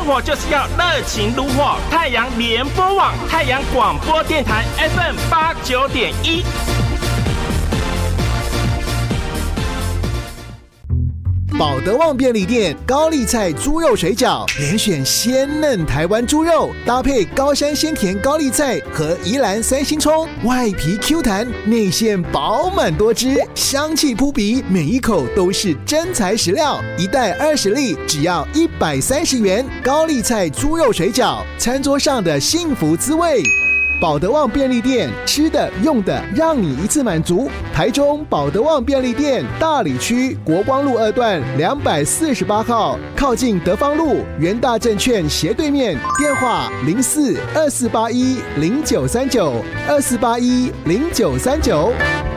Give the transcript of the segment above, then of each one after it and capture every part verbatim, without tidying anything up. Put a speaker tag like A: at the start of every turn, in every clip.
A: 活就是要热情如火。太阳联播网，太阳广播电台 F M 八九点一。
B: 保德旺便利店高丽菜猪肉水饺，连选鲜嫩台湾猪肉，搭配高山鲜甜高丽菜和宜兰三星葱，外皮 Q 弹，内馅饱满多汁，香气扑鼻，每一口都是真材实料。一袋二十粒，只要一百三十元。高丽菜猪肉水饺，餐桌上的幸福滋味。保德旺便利店，吃的用的让你一次满足。台中保德旺便利店大里区国光路二段两百四十八号，靠近德芳路元大证券斜对面。电话零四二四八一零九三九二四八一零九三九。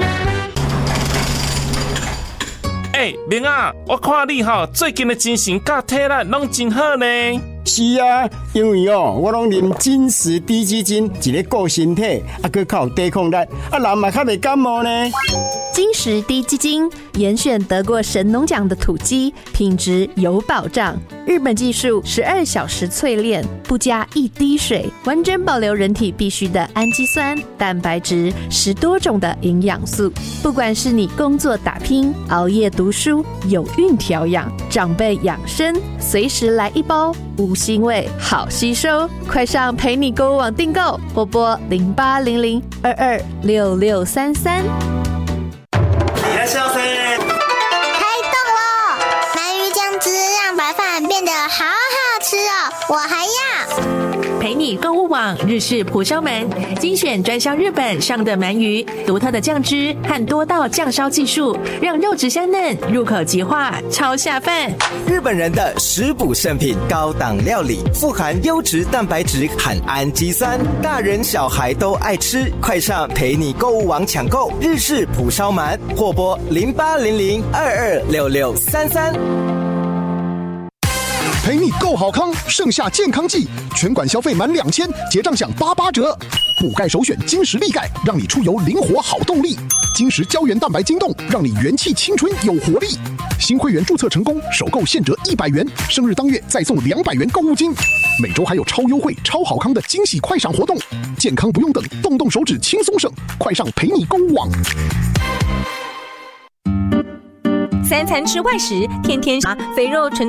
A: 哎，明啊，我看你哈最近的精神甲体力拢真好呢。
C: 是啊，因为哦，我拢啉金石低基金，一个顾身体，啊，佮靠抵抗力，啊，人嘛较袂感冒呢。
D: 金石低基金严选得过神农奖的土鸡，品质有保障。日本技术十二小时淬炼，不加一滴水，完整保留人体必需的氨基酸、蛋白质，十多种的营养素。不管是你工作打拼、熬夜读书、有孕调养、长辈养生，随时来一包，无腥味，好吸收。快上陪你购物网订购，或拨零八零零二二六六三三。
E: 开动了！鳗鱼酱汁让白饭变得好好吃哦，我还要。
F: 陪你购物网日式蒲烧鳗，精选专销日本上的鳗鱼，独特的酱汁和多道酱烧技术，让肉质香嫩，入口即化，超下饭。
G: 日本人的食补圣品，高档料理，富含优质蛋白质和氨基酸，大人小孩都爱吃。快上陪你购物网抢购日式蒲烧鳗，或拨零八零零二二六六三三。
H: 陪你够好康，盛夏健康季，全馆消费满两千，结账享八八折。补钙首选金石力钙，让你出游灵活好动力。金石胶原蛋白晶冻，让你元气青春有活力。新会员注册成功，首购现折一百元，生日当月再送两百元购物金。每周还有超优惠、超好康的惊喜快闪活动，健康不用等，动动手指轻松省。快上陪你购物网。
I: 三餐吃外食，天天肥肉纯